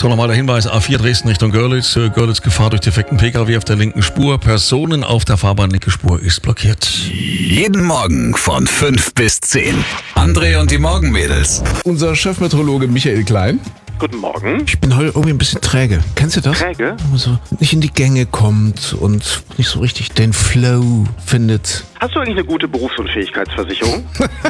So, nochmal der Hinweis, A4 Dresden Richtung Görlitz. Görlitz Gefahr durch defekten Pkw auf der linken Spur. Personen auf der Fahrbahn, linke Spur ist blockiert. Jeden Morgen von 5 bis 10. André und die Morgenmädels. Unser Chefmeteorologe Michael Klein. Guten Morgen. Ich bin heute irgendwie ein bisschen träge. Kennst du das? Träge? So nicht in die Gänge kommt und nicht so richtig den Flow findet. Hast du eigentlich eine gute Berufsunfähigkeitsversicherung?